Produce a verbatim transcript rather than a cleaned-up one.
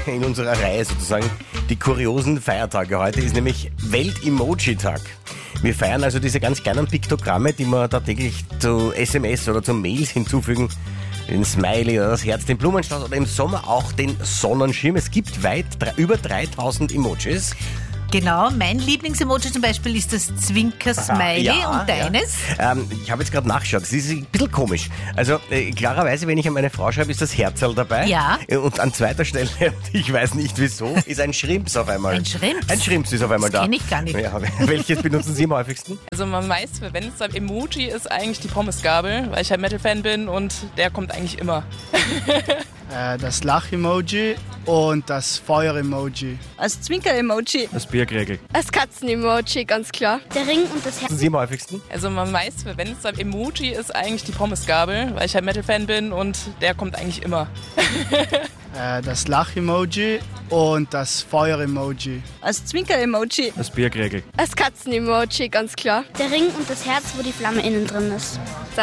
in unserer Reihe sozusagen die kuriosen Feiertage. Heute ist nämlich Welt-Emoji-Tag. Wir feiern also diese ganz kleinen Piktogramme, die wir da täglich zu S M S oder zu Mails hinzufügen. Den Smiley oder das Herz, den Blumenstrauß oder im Sommer auch den Sonnenschirm. Es gibt weit über dreitausend Emojis. Genau, mein Lieblings-Emoji zum Beispiel ist das Zwinker-Smiley. Ja, und deines? Ja. Ähm, ich habe jetzt gerade nachgeschaut, das ist ein bisschen komisch. Also äh, klarerweise, wenn ich an meine Frau schreibe, ist das Herzl dabei. Ja. Und an zweiter Stelle, ich weiß nicht wieso, ist ein Schrimps auf einmal. Ein Schrimps? Ein Schrimps ist auf einmal Das da. kenn ich gar nicht. Ja, welches benutzen Sie am häufigsten? Also mein meist verwendeter Emoji ist eigentlich die Pommesgabel, weil ich halt Metal-Fan bin und der kommt eigentlich immer. Das Lach-Emoji und das Feuer-Emoji. Als Zwinker-Emoji. Das Biergregel. Als Katzen-Emoji, ganz klar. Der Ring und das Herz. Sie am häufigsten? Also mein meist verwendeter Emoji ist eigentlich die Pommesgabel, weil ich halt Metal-Fan bin und der kommt eigentlich immer. Das Lach-Emoji und das Feuer-Emoji. Als Zwinker-Emoji. Das Biergregel. Als Katzen-Emoji, ganz klar. Der Ring und das Herz, wo die Flamme innen drin ist.